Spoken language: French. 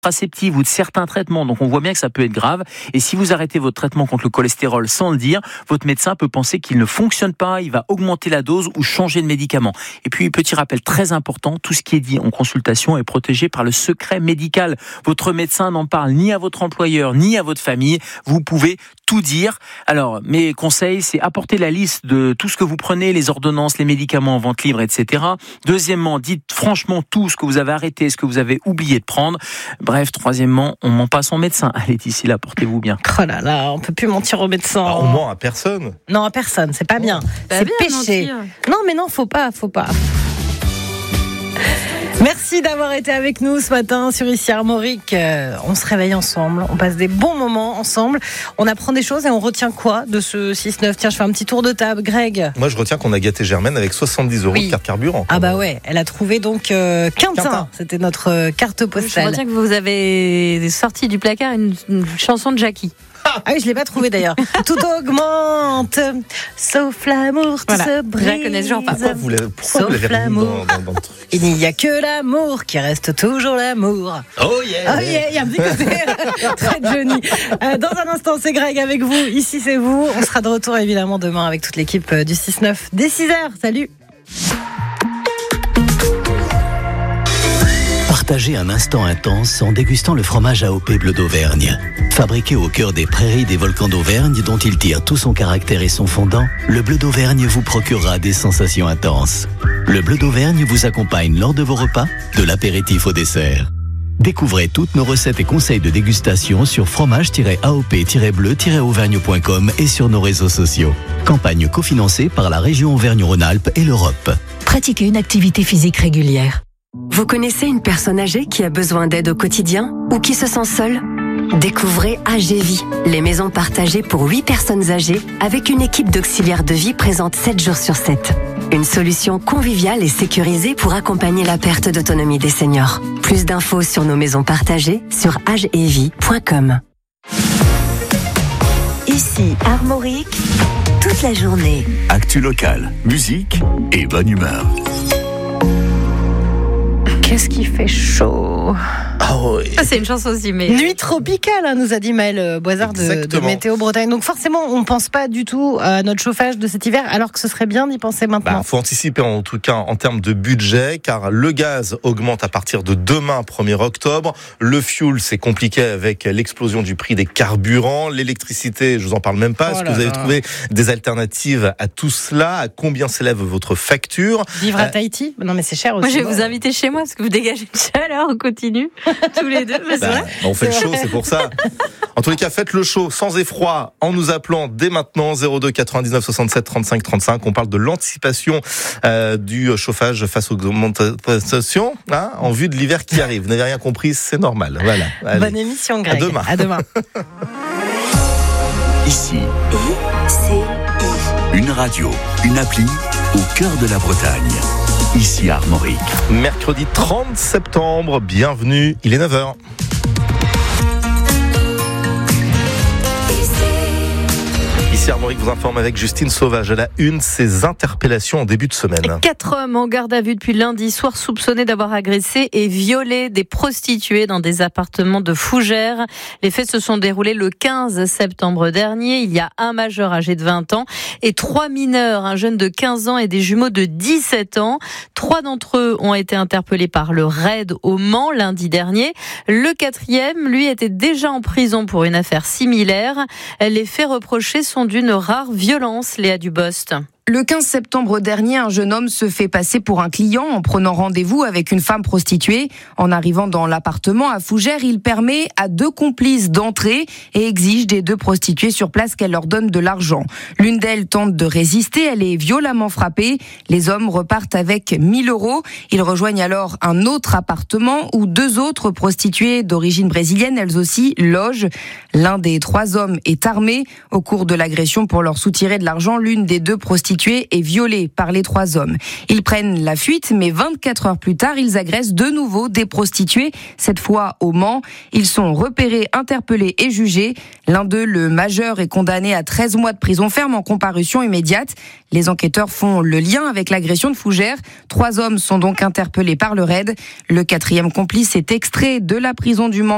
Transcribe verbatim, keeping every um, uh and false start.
contraceptives ou de certains traitements. Donc on voit bien que ça peut être grave. Et si vous arrêtez votre traitement contre le cholestérol sans le dire, votre médecin peut penser qu'il ne fonctionne pas, il va augmenter la dose ou changer de médicament. Et puis petit rappel très important, tout ce qui est dit en consultation est protégé par le secret médical. Votre médecin n'en parle ni à votre employeur ni à votre famille. Vous pouvez tout dire. Alors mes conseils, c'est apporter la liste de tout ce que vous prenez, les ordonnances, les médicaments en vente libre, et cetera. Deuxièmement, dites franchement tout ce que vous avez arrêté, ce que vous avez oublié de prendre. Bref, troisièmement, on ment pas à son médecin. Allez, d'ici là, portez-vous bien. Oh là là, on peut plus mentir au médecin. Ah, on ment à personne. Non, à personne, c'est pas bien. Pas c'est bien péché. mentir. Non, mais non, faut pas, faut pas. Merci d'avoir été avec nous ce matin sur Ici Armorique. Euh, on se réveille ensemble, on passe des bons moments ensemble. On apprend des choses et on retient quoi de ce six neuf? Tiens, je fais un petit tour de table. Greg? Moi, je retiens qu'on a gâté Germaine avec soixante-dix euros Oui. de carte carburant. Ah bah ouais, elle a trouvé donc euh, Quintin. Quintin. C'était notre euh, carte Je postale. retiens que vous avez sorti du placard une, une chanson de Jackie. Ah oui, je l'ai pas trouvé d'ailleurs. Tout augmente, sauf l'amour, tout Voilà. se brise. Je la connais toujours pas. Pourquoi vous l'avez, pourquoi Sauf vous l'avez remis l'amour. dans, dans, dans le truc? Il n'y a que l'amour qui reste toujours l'amour. Oh yeah, Oh yeah, il y a un petit côté très Johnny. Euh, dans un instant, c'est Greg avec vous. Ici, c'est vous. On sera de retour évidemment demain avec toute l'équipe du six neuf dès six heures. Salut. Partagez un instant intense en dégustant le fromage A O P Bleu d'Auvergne. Fabriqué au cœur des prairies des volcans d'Auvergne dont il tire tout son caractère et son fondant, le Bleu d'Auvergne vous procurera des sensations intenses. Le Bleu d'Auvergne vous accompagne lors de vos repas, de l'apéritif au dessert. Découvrez toutes nos recettes et conseils de dégustation sur fromage tiret A O P tiret bleu tiret auvergne point com et sur nos réseaux sociaux. Campagne cofinancée par la région Auvergne-Rhône-Alpes et l'Europe. Pratiquez une activité physique régulière. Vous connaissez une personne âgée qui a besoin d'aide au quotidien ou qui se sent seule? Découvrez A G Vie, les maisons partagées pour huit personnes âgées avec une équipe d'auxiliaires de vie présente sept jours sur sept. Une solution conviviale et sécurisée pour accompagner la perte d'autonomie des seniors. Plus d'infos sur nos maisons partagées sur agevie point com. Ici Armorique, toute la journée. Actu locale, musique et bonne humeur. Qu'est-ce qui fait chaud? Ah oui. Ça, c'est une chanson aussi, mais. Nuit tropicale, hein, nous a dit Maëlle Boisard de, de Exactement. Météo Bretagne. Donc forcément, on ne pense pas du tout à notre chauffage de cet hiver, alors que ce serait bien d'y penser maintenant. Bah, faut anticiper en tout cas en termes de budget, car le gaz augmente à partir de demain, premier octobre. Le fuel, c'est compliqué avec l'explosion du prix des carburants. L'électricité, je vous en parle même pas. Oh Est-ce là que vous avez là. trouvé des alternatives à tout cela? À combien s'élève votre facture? Vivre à Euh, Tahiti? Non, mais c'est cher aussi. Moi, je vais vous inviter chez moi parce que vous dégagez une chaleur, on continue tous les deux. Mais c'est Bah, vrai. bah, on fait le show, c'est pour ça. En tous les cas, faites le show sans effroi en nous appelant dès maintenant zéro deux quatre-vingt-dix-neuf soixante-sept trente-cinq trente-cinq. On parle de l'anticipation euh, du chauffage face aux augmentations hein, en vue de l'hiver qui arrive. Vous n'avez rien compris, c'est normal. Voilà. Allez. Bonne émission, Greg. À demain. À demain. Ici, I une radio, une appli au cœur de la Bretagne. Ici Armorique. Mercredi trente septembre, bienvenue, il est neuf heures. Ici Armorique vous informe avec Justine Sauvage à la une, ces interpellations en début de semaine. Quatre hommes en garde à vue depuis lundi soir soupçonnés d'avoir agressé et violé des prostituées dans des appartements de Fougères. Les faits se sont déroulés le quinze septembre dernier. Il y a un majeur âgé de vingt ans et trois mineurs, un jeune de quinze ans et des jumeaux de dix-sept ans. Trois d'entre eux ont été interpellés par le raid au Mans lundi dernier. Le quatrième, lui, était déjà en prison pour une affaire similaire. Les faits reprochés sont d'une rare violence, Léa Dubost. Le quinze septembre dernier, un jeune homme se fait passer pour un client en prenant rendez-vous avec une femme prostituée. En arrivant dans l'appartement à Fougères, il permet à deux complices d'entrer et exige des deux prostituées sur place qu'elles leur donnent de l'argent. L'une d'elles tente de résister, elle est violemment frappée. Les hommes repartent avec mille euros. Ils rejoignent alors un autre appartement où deux autres prostituées d'origine brésilienne, elles aussi, logent. L'un des trois hommes est armé. Au cours de l'agression, pour leur soutirer de l'argent, l'une des deux prostituées est violée par les trois hommes. Ils prennent la fuite, mais vingt-quatre heures plus tard, ils agressent de nouveau des prostituées, cette fois au Mans. Ils sont repérés, interpellés et jugés. L'un d'eux, le majeur, est condamné à treize mois de prison ferme en comparution immédiate. Les enquêteurs font le lien avec l'agression de Fougères. Trois hommes sont donc interpellés par le raid. Le quatrième complice est extrait de la prison du Mans